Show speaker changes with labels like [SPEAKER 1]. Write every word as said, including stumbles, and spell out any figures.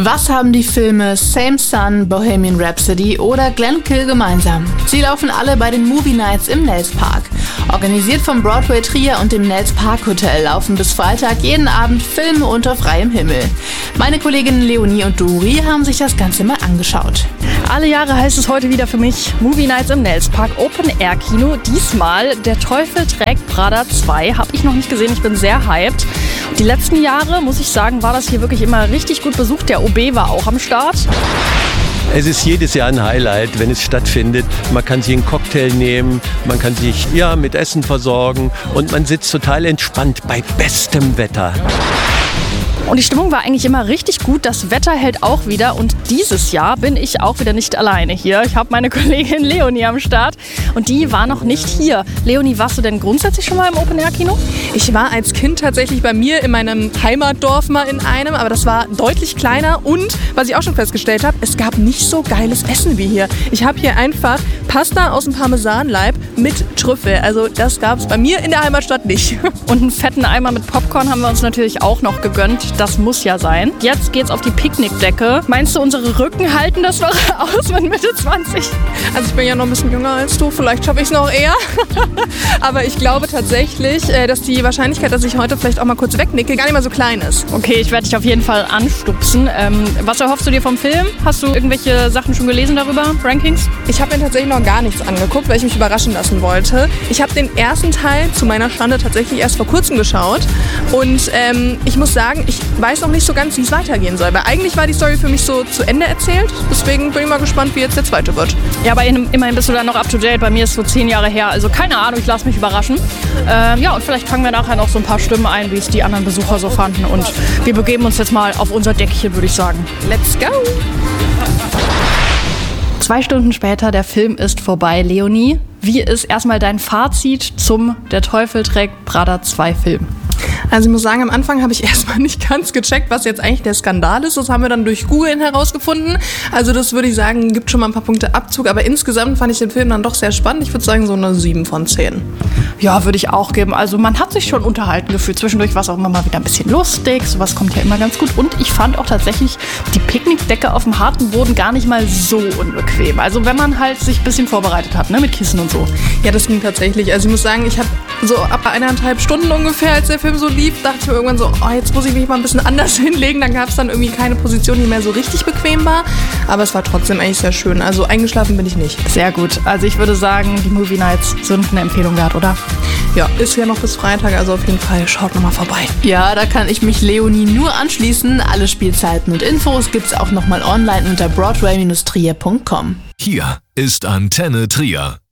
[SPEAKER 1] Was haben die Filme Same Sun, Bohemian Rhapsody oder Glenkill gemeinsam? Sie laufen alle bei den Movie Nights im Nels Park. Organisiert vom Broadway Trier und dem Nels Park Hotel laufen bis Freitag jeden Abend Filme unter freiem Himmel. Meine Kolleginnen Leonie und Dori haben sich das Ganze mal angeschaut.
[SPEAKER 2] Alle Jahre heißt es heute wieder für mich Movie Nights im Nels Park Open Air Kino. Diesmal Der Teufel trägt Prada zwei. Habe ich noch nicht gesehen, ich bin sehr hyped. Die letzten Jahre, muss ich sagen, war das hier wirklich immer richtig gut besucht. Der O B war auch am Start.
[SPEAKER 3] Es ist jedes Jahr ein Highlight, wenn es stattfindet. Man kann sich einen Cocktail nehmen, man kann sich ja, mit Essen versorgen und man sitzt total entspannt bei bestem Wetter.
[SPEAKER 2] Und die Stimmung war eigentlich immer richtig gut. Das Wetter hält auch wieder. Und dieses Jahr bin ich auch wieder nicht alleine hier. Ich habe meine Kollegin Leonie am Start. Und die war noch nicht hier. Leonie, warst du denn grundsätzlich schon mal im Open-Air-Kino?
[SPEAKER 4] Ich war als Kind tatsächlich bei mir in meinem Heimatdorf mal in einem. Aber das war deutlich kleiner. Und, was ich auch schon festgestellt habe, es gab nicht so geiles Essen wie hier. Ich habe hier einfach Pasta aus dem Parmesanleib mit Trüffel. Also das gab es bei mir in der Heimatstadt nicht.
[SPEAKER 2] Und einen fetten Eimer mit Popcorn haben wir uns natürlich auch noch gegönnt. Das muss ja sein. Jetzt geht's auf die Picknickdecke. Meinst du, unsere Rücken halten das noch aus mit Mitte zwanzig?
[SPEAKER 4] Also ich bin ja noch ein bisschen jünger als du. Vielleicht schaffe ich es noch eher. Aber ich glaube tatsächlich, dass die Wahrscheinlichkeit, dass ich heute vielleicht auch mal kurz wegnicke, gar nicht mal so klein ist.
[SPEAKER 2] Okay, ich werde dich auf jeden Fall anstupsen. Ähm, was erhoffst du dir vom Film? Hast du irgendwelche Sachen schon gelesen darüber? Rankings?
[SPEAKER 4] Ich habe mir tatsächlich noch gar nichts angeguckt, weil ich mich überraschen lassen wollte. Ich habe den ersten Teil zu meiner Schande tatsächlich erst vor kurzem geschaut. Und ähm, ich muss sagen, ich weiß noch nicht so ganz, wie es weitergehen soll. Weil eigentlich war die Story für mich so zu Ende erzählt. Deswegen bin ich mal gespannt, wie jetzt der zweite wird.
[SPEAKER 2] Ja, aber immerhin bist du da noch up to date. Bei mir ist es so zehn Jahre her. Also keine Ahnung, ich lasse mich überraschen. Ähm, ja, und vielleicht fangen wir nachher noch so ein paar Stimmen ein, wie es die anderen Besucher so fanden. Und wir begeben uns jetzt mal auf unser Deckchen, würde ich sagen.
[SPEAKER 4] Let's go!
[SPEAKER 2] Zwei Stunden später, der Film ist vorbei. Leonie, wie ist erstmal dein Fazit zum Der Teufel trägt Prada zwei Film?
[SPEAKER 4] Also ich muss sagen, am Anfang habe ich erstmal nicht ganz gecheckt, was jetzt eigentlich der Skandal ist. Das haben wir dann durch Googlen herausgefunden. Also das würde ich sagen, gibt schon mal ein paar Punkte Abzug. Aber insgesamt fand ich den Film dann doch sehr spannend. Ich würde sagen so eine sieben von zehn.
[SPEAKER 2] Ja, würde ich auch geben. Also man hat sich schon unterhalten gefühlt. Zwischendurch war es auch immer mal wieder ein bisschen lustig. Sowas kommt ja immer ganz gut. Und ich fand auch tatsächlich die Picknickdecke auf dem harten Boden gar nicht mal so unbequem. Also wenn man halt sich ein bisschen vorbereitet hat, ne, mit Kissen und so.
[SPEAKER 4] Ja, das ging tatsächlich. Also ich muss sagen, ich habe so ab eineinhalb Stunden ungefähr, als der Film so lief, dachte ich mir irgendwann so, oh, jetzt muss ich mich mal ein bisschen anders hinlegen. Dann gab es dann irgendwie keine Position, die mehr so richtig bequem war. Aber es war trotzdem eigentlich sehr schön. Also eingeschlafen bin ich nicht.
[SPEAKER 2] Sehr gut. Also ich würde sagen, die Movie Nights sind eine Empfehlung wert, oder?
[SPEAKER 4] Ja, ist ja noch bis Freitag, also auf jeden Fall schaut nochmal vorbei.
[SPEAKER 1] Ja, da kann ich mich Leonie nur anschließen. Alle Spielzeiten und Infos gibt's auch nochmal online unter broadway Bindestrich trier Punkt com.
[SPEAKER 5] Hier ist Antenne Trier.